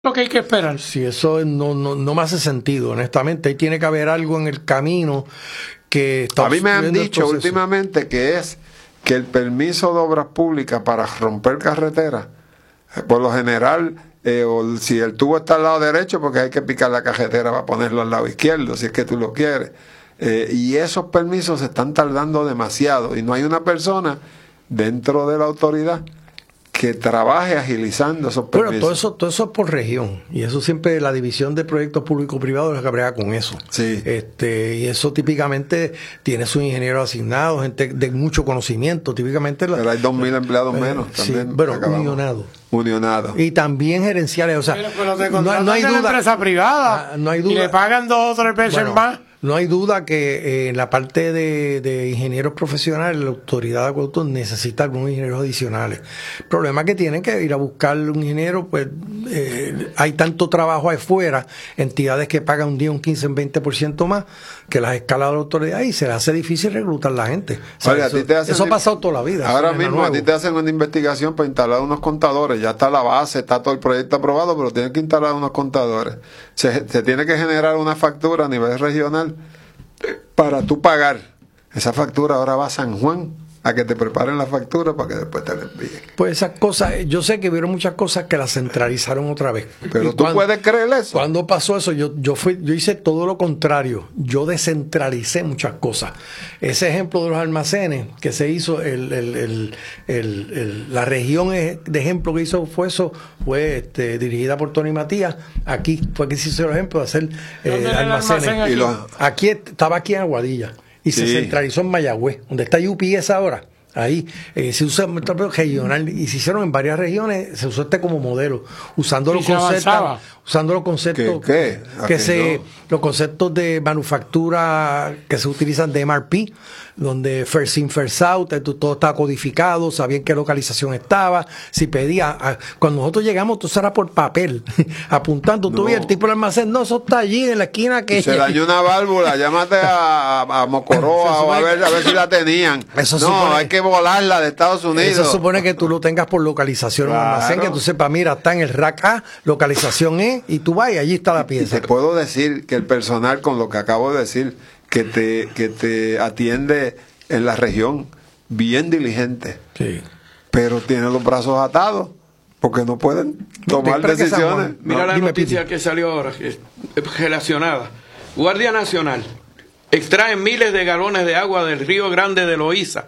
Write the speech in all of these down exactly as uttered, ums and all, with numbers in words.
Lo que hay que esperar. Si eso no, no, no me hace sentido, honestamente. Ahí tiene que haber algo en el camino que está. A mí me han dicho últimamente que es que el permiso de obras públicas para romper carreteras, por lo general, eh, o si el tubo está al lado derecho, porque hay que picar la carretera para ponerlo al lado izquierdo, si es que tú lo quieres. Eh, y esos permisos se están tardando demasiado y no hay una persona dentro de la autoridad que trabaje agilizando esos permisos. Bueno, todo eso, todo eso es por región, y eso siempre la división de proyectos público-privados es la que brega con eso. Sí. Este, y eso típicamente tiene sus ingenieros asignados, gente de mucho conocimiento, típicamente. La, pero hay dos mil empleados eh, menos sí, también. Bueno, unionados. Unionados. Y también gerenciales, o sea, pero, pero te no, no hay duda. La empresa privada, ah, no hay duda. Y le pagan dos o tres veces bueno, más. No hay duda que eh, en la parte de, de ingenieros profesionales, la autoridad de acueductos necesita algunos ingenieros adicionales. El problema es que tienen que ir a buscar un ingeniero, pues eh, hay tanto trabajo afuera, entidades que pagan un día un quince, un veinte por ciento más que las escalas de la autoridad, y se les hace difícil reclutar a la gente. O sea, Oye, eso, a ti te hacen, eso ha pasado toda la vida. Ahora mismo a ti te hacen una investigación para instalar unos contadores, ya está la base, está todo el proyecto aprobado, pero tienen que instalar unos contadores. Se, se tiene que generar una factura a nivel regional para tú pagar. Esa factura ahora va a San Juan a que te preparen la factura para que después te la envíen. Pues esas cosas, yo sé que vieron muchas cosas que las centralizaron otra vez. Pero y tú cuando, puedes creer eso. Cuando pasó eso, yo, yo fui, yo hice todo lo contrario. Yo descentralicé muchas cosas. Ese ejemplo de los almacenes que se hizo, el, el, el, el, el, la región de ejemplo que hizo fue eso, fue este, dirigida por Tony Matías. Aquí fue que se hizo el ejemplo de hacer eh, almacenes. Almacén aquí? Y los... aquí estaba aquí en Aguadilla. Y sí. se centralizó en Mayagüez, donde está U P S ahora. Ahí eh, se usa el regional y se hicieron en varias regiones, se usó este como modelo, usando los conceptos, usando los conceptos ¿Qué, qué? que se, los conceptos de manufactura que se utilizan de M R P, donde first in, first out, todo estaba codificado, sabían qué localización estaba, si pedía, a, cuando nosotros llegamos, todo era por papel, apuntando, no. Tú y el tipo del almacén, no, eso está allí en la esquina que... Se dañó una válvula, llámate a, a, a Mocoroa o a ver, a ver si la tenían. Eso no, supone, hay que volarla de Estados Unidos. Eso supone que tú lo tengas por localización en claro. un almacén, que tú sepas, mira, está en el rack A, localización E, y tú vas y allí está la pieza. Y te puedo decir que el personal, con lo que acabo de decir, que te, que te atiende en la región, bien diligente, sí. pero tiene los brazos atados, porque no pueden tomar decisiones. Mira no, la noticia que salió ahora, que es relacionada. Guardia Nacional extrae miles de galones de agua del Río Grande de Loíza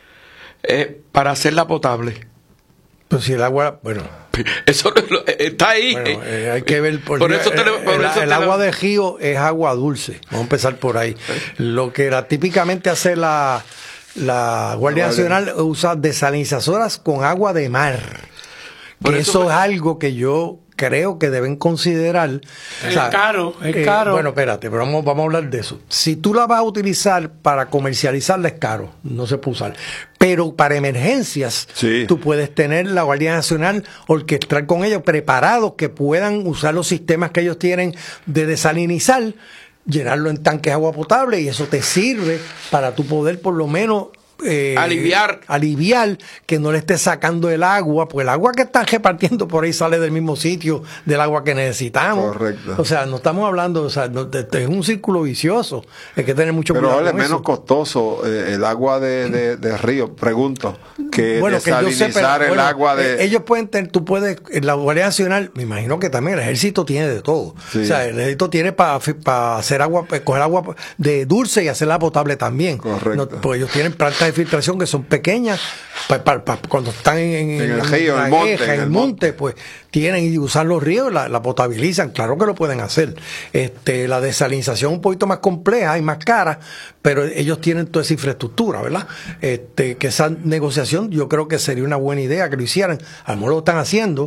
eh, para hacerla potable. Pues si el agua, bueno... Eso está ahí. Bueno, eh, hay que ver por, por eso te lo, por el, eso el te agua lo... de río es agua dulce. Vamos a empezar por ahí. Lo que era, típicamente hace la, la Guardia Nacional usa desalinizadoras con agua de mar. Que eso, eso es algo que yo creo que deben considerar. Es o sea, caro, es eh, caro. Bueno, espérate, pero vamos, vamos a hablar de eso. Si tú la vas a utilizar para comercializarla, es caro, no se puede usar. Pero para emergencias, sí. tú puedes tener la Guardia Nacional, orquestar con ellos, preparados, que puedan usar los sistemas que ellos tienen de desalinizar, llenarlo en tanques de agua potable, y eso te sirve para tú poder por lo menos... Eh, aliviar aliviar que no le esté sacando el agua, pues el agua que están repartiendo por ahí sale del mismo sitio del agua que necesitamos. Correcto. O sea, no estamos hablando, o sea, no, de, de, es un círculo vicioso, hay que tener mucho pero cuidado. Pero con es menos eso. costoso eh, el agua de, de, de río, pregunto, que bueno, desalinizar que yo sé, pero, el bueno, agua de... Eh, ellos pueden tener, tú puedes, en la Guardia Nacional, me imagino que también el ejército tiene de todo. Sí. O sea, el ejército tiene para pa hacer agua, pa coger agua de dulce y hacerla potable también. Correcto. No, pues ellos tienen plantas de filtración que son pequeñas, pa, pa, pa, cuando están en, en el río, en el monte, queja, en el monte, monte, pues tienen y usan los ríos, la, la potabilizan, claro que lo pueden hacer. Este, la desalinización es un poquito más compleja y más cara, pero ellos tienen toda esa infraestructura, ¿verdad? Este, que esa negociación yo creo que sería una buena idea que lo hicieran, a lo mejor lo están haciendo,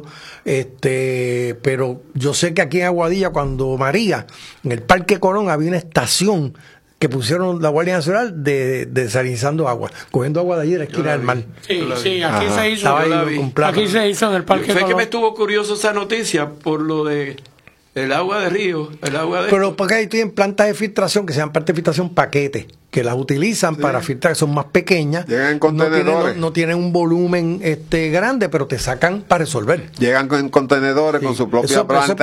este, pero yo sé que aquí en Aguadilla, cuando María, en el Parque Colón había una estación que pusieron la Guardia Nacional de, de desalinizando agua, cogiendo agua de allí de la esquina del mar. Sí, sí, aquí Ajá. se hizo. Aquí se hizo en el Parque Colón. Fue que me estuvo estuvo curioso esa noticia por lo de el agua de río, el agua de... Pero porque ahí tienen plantas de filtración que se llaman plantas de filtración paquete, que las utilizan sí. para filtrar, son más pequeñas. Llegan en contenedores. No tienen, no, no tienen un volumen este grande, pero te sacan para resolver. Llegan en contenedores sí. con su propia eso, planta.